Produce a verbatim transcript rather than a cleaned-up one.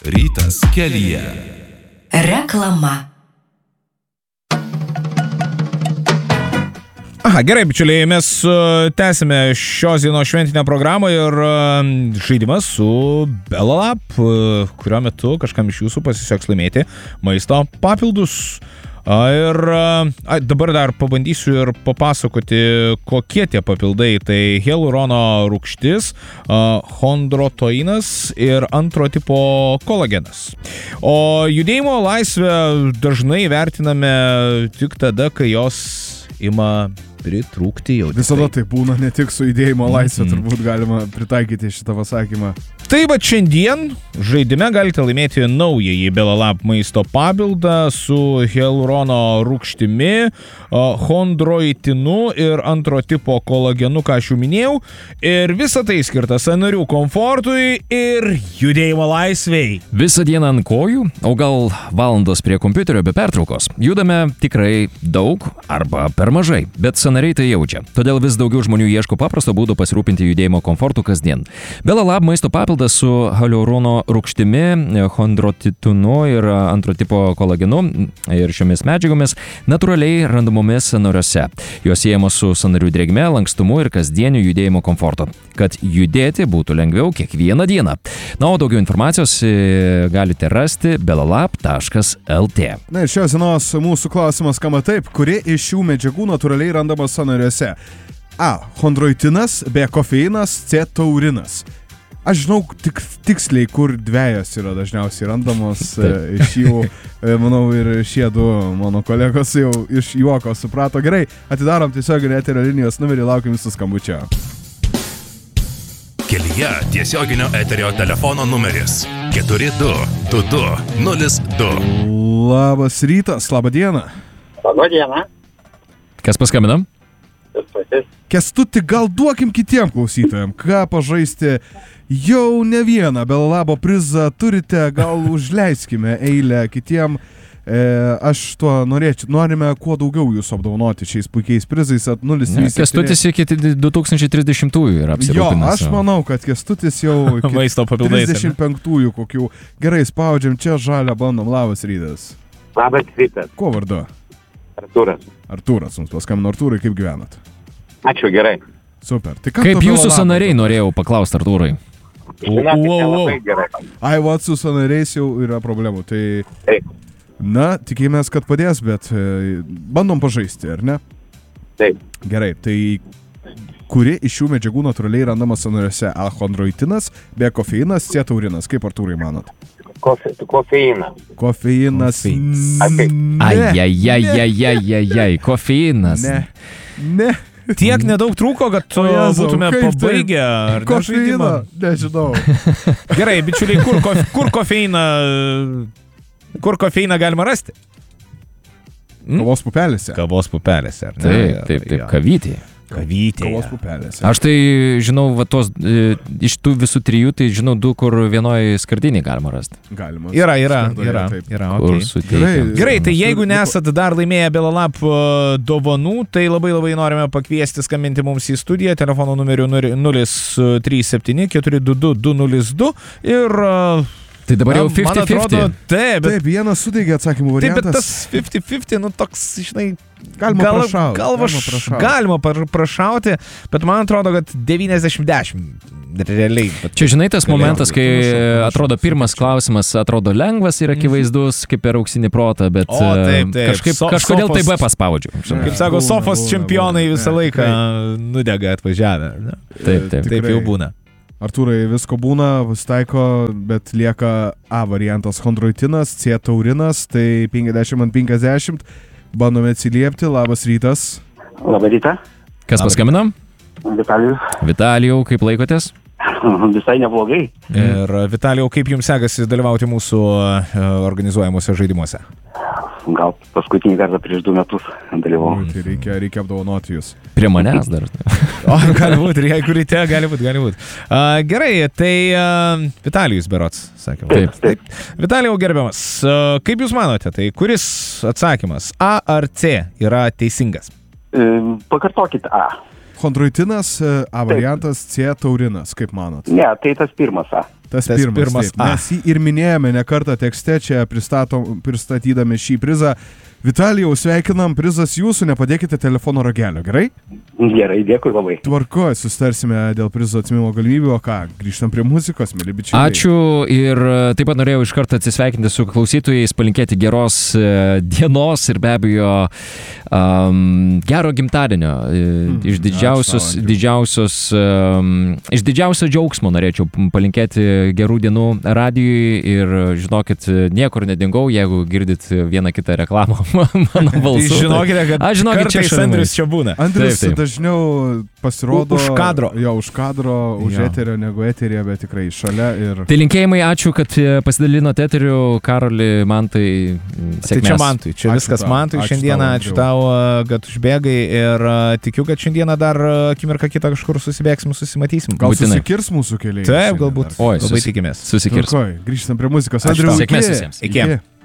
Rytas kelyje. Reklama. Aha, gerai, bičiuliai, mes uh, tęsime šios dienos šventinę programą ir uh, žaidimas su Belalab, uh, kurio metu kažkam iš jūsų pasiseks laimėti maisto papildus. Uh, ir uh, dabar dar pabandysiu ir papasakoti, kokie tie papildai. Tai hialurono rūgštis, uh, chondrotoinas ir antro tipo kolagenas. O judėjimo laisvę dažnai vertiname tik tada, kai jos ima pritrūkti jau. Visada tai būna, ne tik su judėjimo laisvė, mm-hmm. turbūt galima pritaikyti šitą pasakymą. Tai va šiandien žaidime galite laimėti naująjį Belalab maisto papildą su hialurono rūgštimi, chondroitinu ir antro tipo kolagenu, ką aš jau minėjau. Ir visa tai skirta sąnarių komfortui ir judėjimo laisvei. Visą dieną ant kojų, o gal valandos prie kompiuterio be pertraukos. Judame tikrai daug arba per mažai, bet sąnariai tai jaučia. Todėl vis daugiau žmonių ieško paprasto būdo pasirūpinti judėjimo komfortu kasdien. Belalab maisto papildas su hialurono rūgštimi, chondroitinu ir antro tipo kolagenu ir šiomis medžiagomis natūraliai randamomis sąnariuose. Jos siejamos su sąnarių drėgme, lankstumu ir kasdieniu judėjimo komfortu, kad judėti būtų lengviau kiekvieną dieną. Na, o daugiau informacijos galite rasti belalab taškas lt. Na ir šios dienos mūsų klausimas skamba taip: kuri iš šių medžiagų natūraliai randamas sąnariuose? A. Chondroitinas, B. Kofeinas, C. Taurinas. Aš žinau tik, tiksliai, kur dvejos yra dažniausiai randamos. Iš jų, manau, ir šie du mano kolegos jau iš juoko suprato. Gerai, atidarom tiesioginį eterio linijos numerį, laukiam jūsų skambučio. Kelyje tiesioginio eterio telefono numeris keturi du du du nulis du. Labas rytas, labą dieną. Labą dieną. Kas paskambinam? Kęstuti, gal duokim kitiem klausytojam, ką pažaisti. Jau ne vieną Belalabo prizą turite, gal užleiskime eilę kitiem. E, aš tuo norėčiau, norime kuo daugiau jūsų apdovanoti šiais puikiais prizais. nulis trys septyni Kęstutis iki du tūkstančiai trisdešimtųjų yra apsirūpinęs. Jo, aš manau, kad Kęstutis jau iki Maisto papildais, trisdešimt penktųjų kokių. Gerai, spaudžiam čia žalią, bandom. Labas rytas. Labas rytas. Kuo vardu? Artūras. Artūras, mums paskambino. Artūrai, kaip gyvenat? Ačiū, gerai. Super. Tai kaip jūsų sąnariai, norėjau paklausti, Artūrai? Žinokit, labai gerai. Ai, va, su sąnariais jau yra problemų. Tai, Taip. na, tikimės, kad padės, bet e, bandom pažaisti, ar ne? Taip. Gerai, tai kuri iš šių medžiagų natūraliai randamas sąnariuose? A. Chondroitinas, B. Kofeinas, C. Taurinas. Kaip, Artūrai, manot? Kofe, kofeinas. Kofeinas. Ai, ai, ai, ai, ai, ai, ai, kofeinas. Ne, ne. Tiek nedaug trūko, kad tu Jėzau, būtume kaip pabaigę. Ar ne Kofeiną? žaidimą? Nežinau. Gerai, bičiuliai, kur, kof, kur kofeiną kur kofeiną galima rasti? Hmm? Kavos pupelėse. Kavos pupelėse, ar ne? Taip, taip, taip, kavytė. Kavytėje. Kavos pupelėse. Aš tai žinau, va tos, e, iš tų visų trijų, tai žinau du, kur vienoje skardinį galima rasti. Galima. Yra, yra, Skardoje, yra, taip. yra, Kur okay. suteikia. Gerai. Gerai, tai Aš jeigu turiu- nesat dar laimėję Belalab dovanų, tai labai labai norime pakviesti skambinti mums į studiją telefonu numeriu nulis trys septyni keturi du du du nulis du ir Tai dabar jau man fifty atrodo, fifty. taip, bet Taip, vienas suteikia atsakymų Taip, bet variantas. tas fifty fifty, nu toks, žinai, Galima gal, prašaut, galva, galima prašaut. galima par- prašauti, bet man atrodo, kad devyniasdešimt dešimt realiai. Bet Čia žinai tas Galėjo momentas, būti. kai Panašu, panašu, atrodo pirmas klausimas atrodo lengvas ir akivaizdus, kaip per auksinį protą, bet O, taip, e, taip. kažkaip, So- kažkodėl sofos- tai B paspaudžiu. Ne. Kaip sako, Būna, sofos būna, čempionai būna. visą Ne, laiką nudega atvažiavę. Ne? Taip, taip. Taip Tikrai. jau būna. Artūrai, visko būna, pasitaiko, bet lieka A variantas chondroitinas, C. Taurinas, tai penkiasdešimt ant penkiasdešimt. Bandome atsiliepti. Labas rytas. Labą rytą. Kas paskambinam? Vitalijus. Vitalijau, kaip laikotės? Visai neblogai. Ir Vitalijau, kaip jums sekasi dalyvauti mūsų e, organizuojamuose žaidimuose? Gal paskutinį kartą prieš du metus dalyvau. Tai reikia, reikia apdovanoti jūs. Prie manęs dar. O, gali būti, ir jeigu ryte, gali būti, gali būti. Uh, gerai, tai uh, Vitalijus berots, sakė. Taip, taip. Vitalijau, gerbiamas, uh, kaip jūs manote, tai kuris atsakymas, A ar C, yra teisingas? E, pakartokit A. Chondroitinas, A variantas, C. Taurinas, kaip manot? Ne, tai tas pirmas A. Tas, Tas pirmas, pirmas taip. A. Mes jį ir minėjome ne kartą tekste čia pristatom, pristatydami šį prizą. Vitalijau, sveikinam, prizas jūsų, nepadėkite telefono ragelio, gerai? Gerai, dėkui labai. Tvarko, sustarsime dėl prizo atsimimo galimybių, o ką, grįžtam prie muzikos, mėly bičiuliai. Ačiū ir taip pat norėjau iš karto atsisveikinti su klausytojais, palinkėti geros e, dienos ir be abejo um, gero gimtadienio. Hmm, iš didžiausios, ačiū, didžiausios, um, iš didžiausio džiaugsmo norėčiau palinkėti gerų dienų radijui ir žinokit, niekur nedingau, jeigu girdit vieną kitą reklamą mano balsu. Tai žinokite, kad aš žinokit, kartais čia Andrius čia būna. Andrius Taip, taip. dažniau pasirodo Už kadro. Jo, už kadro, už Jo. eterio negu eteryje, bet tikrai šalia ir... Tai linkėjimai, ačiū, kad pasidalinote eteriu, Karoli, Mantai, Tai sėkmės. čia Mantui, čia Ačiū viskas tau, Mantui. ačiū Šiandieną tau, ačiū Andriau. tau, kad užbėgai ir a, tikiu, kad šiandieną dar a, akimirką kitą kažkur susibėgsim, susimatysim. Gal Būtinai. susikirs mūsų keliai? Taip, šiandien galbūt. dar? Oi, Labai susi- tikimės. Susikirs. Tvarkoj, grįžtam prie muzikos. Ačiū Andriau, tau. Sėkmės iki. visiems. Iki.